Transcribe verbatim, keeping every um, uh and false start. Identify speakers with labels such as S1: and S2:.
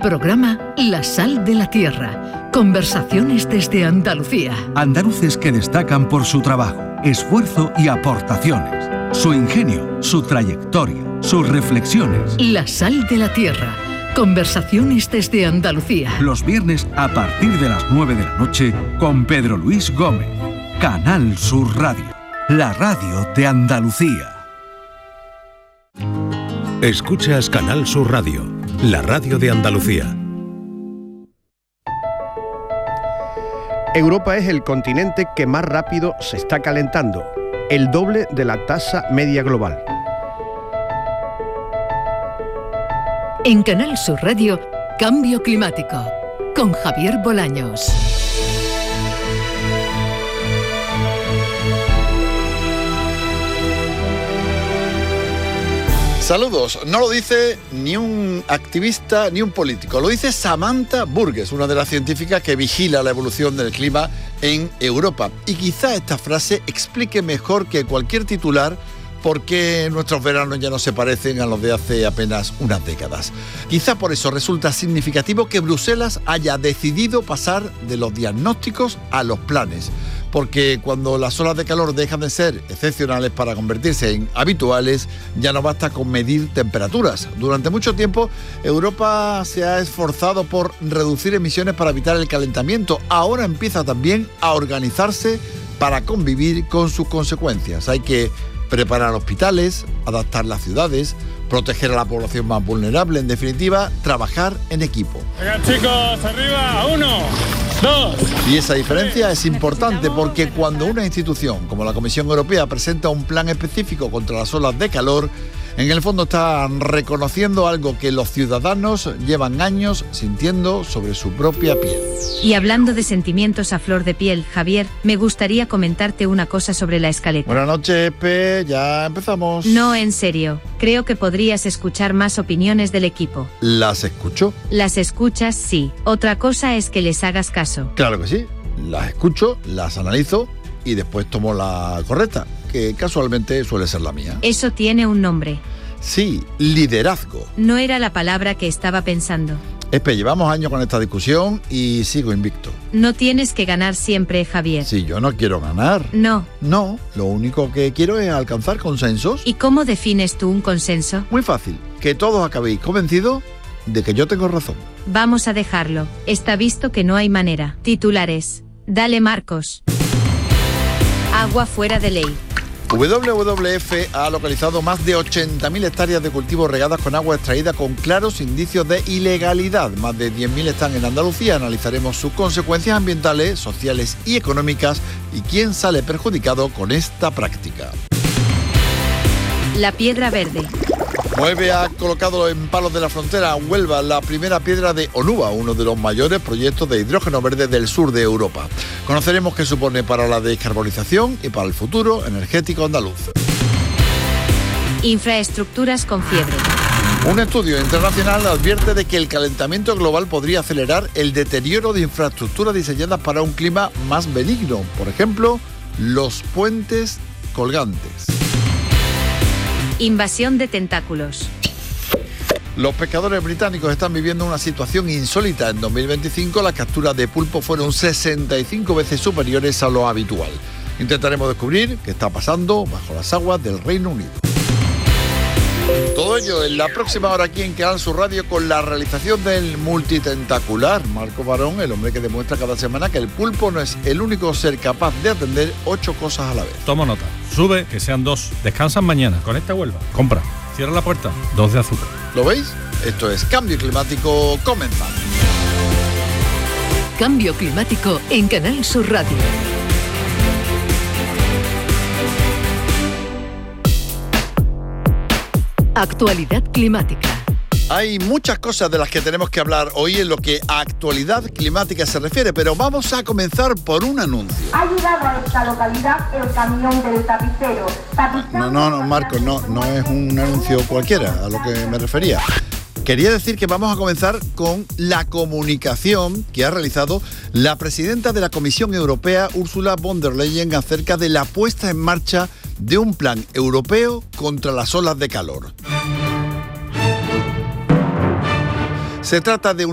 S1: programa La Sal de la Tierra. Conversaciones desde Andalucía.
S2: Andaluces que destacan por su trabajo, esfuerzo y aportaciones. Su ingenio, su trayectoria, sus reflexiones.
S1: La Sal de la Tierra. Conversaciones desde Andalucía.
S2: Los viernes a partir de las nueve de la noche con Pedro Luis Gómez. Canal Sur Radio. La radio de Andalucía.
S3: Escuchas Canal Sur Radio, la radio de Andalucía.
S4: Europa es el continente que más rápido se está calentando, el doble de la tasa media global.
S1: En Canal Sur Radio, Cambio Climático, con Javier Bolaños.
S5: Saludos. No lo dice ni un activista ni un político, lo dice Samantha Burgess, una de las científicas que vigila la evolución del clima en Europa. Y quizá esta frase explique mejor que cualquier titular por qué nuestros veranos ya no se parecen a los de hace apenas unas décadas. Quizá por eso resulta significativo que Bruselas haya decidido pasar de los diagnósticos a los planes. Porque cuando las olas de calor dejan de ser excepcionales para convertirse en habituales, ya no basta con medir temperaturas. Durante mucho tiempo, Europa se ha esforzado por reducir emisiones para evitar el calentamiento. Ahora empieza también a organizarse para convivir con sus consecuencias. Hay que preparar hospitales, adaptar las ciudades, proteger a la población más vulnerable, en definitiva, trabajar en equipo.
S6: Venga, chicos, arriba, uno, dos.
S5: Y esa diferencia es importante porque cuando una institución como la Comisión Europea presenta un plan específico contra las olas de calor, en el fondo está reconociendo algo que los ciudadanos llevan años sintiendo sobre su propia piel.
S7: Y hablando de sentimientos a flor de piel, Javier, me gustaría comentarte una cosa sobre la escaleta.
S5: Buenas noches, Pe, ya empezamos.
S7: No, en serio, creo que podrías escuchar más opiniones del equipo.
S5: ¿Las escucho?
S7: Las escuchas, sí. Otra cosa es que les hagas caso.
S5: Claro que sí, las escucho, las analizo y después tomo la correcta, que casualmente suele ser la mía.
S7: Eso tiene un nombre.
S5: Sí, liderazgo.
S7: No era la palabra que estaba pensando.
S5: Espe, llevamos años con esta discusión y sigo invicto.
S7: No tienes que ganar siempre, Javier.
S5: Sí, yo no quiero ganar.
S7: No.
S5: No, lo único que quiero es alcanzar consensos.
S7: ¿Y cómo defines tú un consenso?
S5: Muy fácil, que todos acabéis convencidos de que yo tengo razón.
S7: Vamos a dejarlo. Está visto que no hay manera. Titulares. Dale, Marcos. Agua fuera de ley.
S5: W W F ha localizado más de ochenta mil hectáreas de cultivos regadas con agua extraída con claros indicios de ilegalidad. Más de diez mil están en Andalucía. Analizaremos sus consecuencias ambientales, sociales y económicas y quién sale perjudicado con esta práctica.
S7: La piedra verde.
S5: Mueve ha colocado en Palos de la Frontera, Huelva, la primera piedra de Onuba, uno de los mayores proyectos de hidrógeno verde del sur de Europa. Conoceremos qué supone para la descarbonización y para el futuro energético andaluz.
S7: Infraestructuras con fiebre.
S5: Un estudio internacional advierte de que el calentamiento global podría acelerar el deterioro de infraestructuras diseñadas para un clima más benigno. Por ejemplo, los puentes colgantes.
S7: Invasión de tentáculos.
S5: Los pescadores británicos están viviendo una situación insólita. En dos mil veinticinco las capturas de pulpo fueron sesenta y cinco veces superiores a lo habitual. Intentaremos descubrir qué está pasando bajo las aguas del Reino Unido. Todo ello en la próxima hora aquí en Canal Sur Radio con la realización del multitentacular Marco Barón, el hombre que demuestra cada semana que el pulpo no es el único ser capaz de atender ocho cosas a la vez.
S6: Toma nota. Sube, que sean dos. Descansan mañana. Conecta Huelva. Compra. Cierra la puerta. Dos de azúcar.
S5: ¿Lo veis? Esto es Cambio Climático. Comenzamos.
S1: Cambio Climático en Canal Sur Radio. Actualidad climática.
S5: Hay muchas cosas de las que tenemos que hablar hoy en lo que a actualidad climática se refiere, pero vamos a comenzar por un anuncio.
S8: Ha llegado a esta localidad el camión del tapicero.
S5: No, no, no, Marcos, no, no es un anuncio cualquiera a lo que me refería. Quería decir que vamos a comenzar con la comunicación que ha realizado la presidenta de la Comisión Europea, Ursula von der Leyen, acerca de la puesta en marcha de un plan europeo contra las olas de calor. Se trata de un